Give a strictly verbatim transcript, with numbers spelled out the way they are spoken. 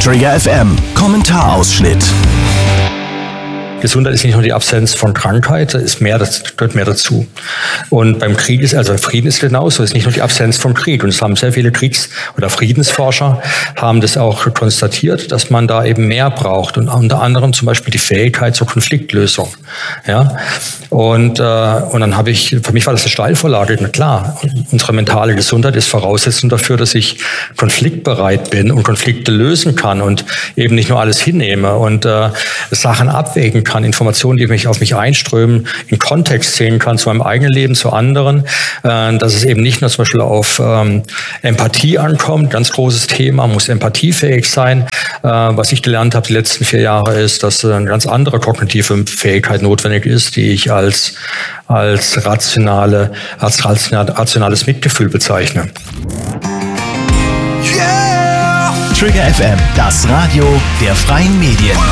Trigger F M Kommentarausschnitt. Gesundheit ist nicht nur die Absenz von Krankheit, da ist mehr, das gehört mehr dazu. Und beim Krieg ist, also Frieden ist genauso, ist nicht nur die Absenz von Krieg. Und es haben sehr viele Kriegs- oder Friedensforscher haben das auch konstatiert, dass man da eben mehr braucht. Und unter anderem zum Beispiel die Fähigkeit zur Konfliktlösung. Ja. Und, äh, und dann habe ich, für mich war das eine Steilvorlage. Na klar, unsere mentale Gesundheit ist Voraussetzung dafür, dass ich konfliktbereit bin und Konflikte lösen kann und eben nicht nur alles hinnehme und äh, Sachen abwägen kann, Informationen, die mich auf mich einströmen, in Kontext sehen kann zu meinem eigenen Leben, zu anderen, äh, dass es eben nicht nur zum Beispiel auf ähm, Empathie ankommt, ganz großes Thema, muss empathiefähig sein. Äh, was ich gelernt habe die letzten vier Jahre ist, dass äh, eine ganz andere kognitive Fähigkeit notwendig ist, die ich als, als, rationale, als rationales Mitgefühl bezeichne. Yeah! Trigger F M, das Radio der freien Medien.